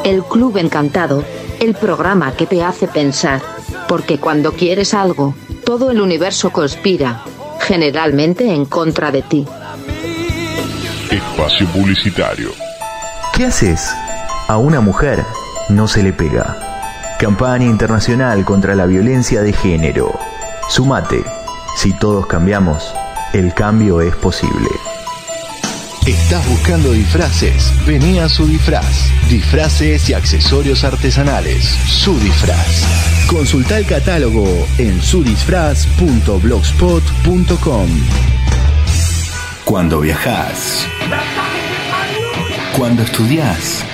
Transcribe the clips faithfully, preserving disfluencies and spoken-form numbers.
El Club Encantado, el programa que te hace pensar, porque cuando quieres algo, todo el universo conspira, generalmente en contra de ti. Espacio publicitario. ¿Qué haces? A una mujer no se le pega. Campaña internacional contra la violencia de género. Sumate. Si todos cambiamos, el cambio es posible. ¿Estás buscando disfraces? Vení a Su Disfraz. Disfraces y accesorios artesanales. Su Disfraz. Consulta el catálogo en su disfraz punto blogspot punto com. Cuando viajás, cuando estudiás,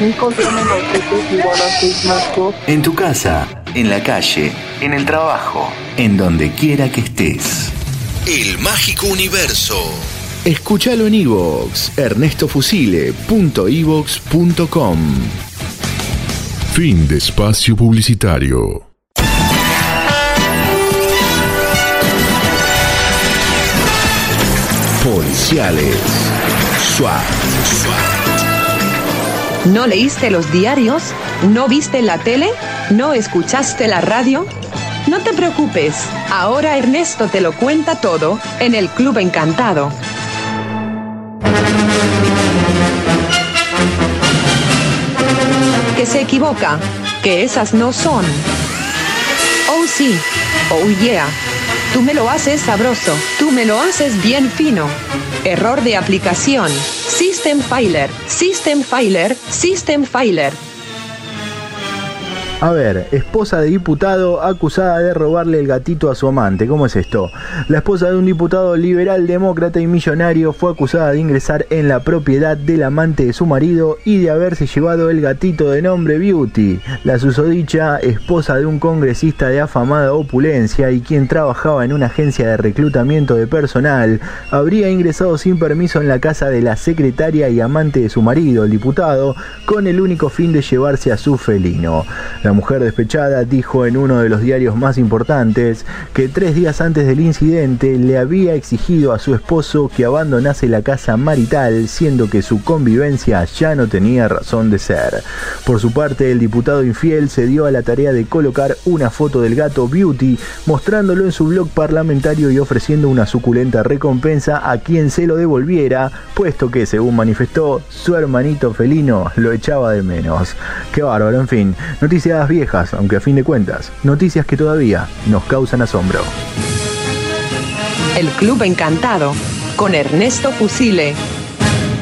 en tu casa, en la calle, en el trabajo, en donde quiera que estés. El mágico universo. Escúchalo en iVoox, ernesto fusile punto ivox punto com. Fin de espacio publicitario. Policiales. SWAT. ¿No leíste los diarios? ¿No viste la tele? ¿No escuchaste la radio? No te preocupes, ahora Ernesto te lo cuenta todo en el Club Encantado. Que se equivoca, que esas no son. Oh sí, oh yeah. Tú me lo haces sabroso, tú me lo haces bien fino. Error de aplicación. System failure, system failure, system failure. A ver, esposa de diputado acusada de robarle el gatito a su amante. ¿Cómo es esto? La esposa de un diputado liberal, demócrata y millonario fue acusada de ingresar en la propiedad del amante de su marido y de haberse llevado el gatito de nombre Beauty. La susodicha, esposa de un congresista de afamada opulencia y quien trabajaba en una agencia de reclutamiento de personal, habría ingresado sin permiso en la casa de la secretaria y amante de su marido, el diputado, con el único fin de llevarse a su felino. La mujer despechada dijo en uno de los diarios más importantes que tres días antes del incidente le había exigido a su esposo que abandonase la casa marital, siendo que su convivencia ya no tenía razón de ser. Por su parte, el diputado infiel se dio a la tarea de colocar una foto del gato Beauty, mostrándolo en su blog parlamentario y ofreciendo una suculenta recompensa a quien se lo devolviera, puesto que, según manifestó, su hermanito felino lo echaba de menos. Qué bárbaro, en fin. Noticias viejas, aunque a fin de cuentas, noticias que todavía nos causan asombro. El Club Encantado, con Ernesto Fusile.